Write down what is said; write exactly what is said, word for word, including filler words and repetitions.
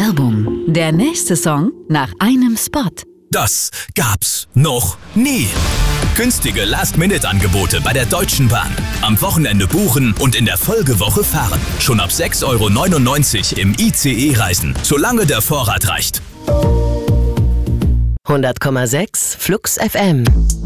Werbung. Der nächste Song nach einem Spot. Das gab's noch nie. Günstige Last-Minute-Angebote bei der Deutschen Bahn. Am Wochenende buchen und in der Folgewoche fahren. Schon ab sechs Euro neunundneunzig im I C E reisen, solange der Vorrat reicht. hundert Komma sechs Flux F M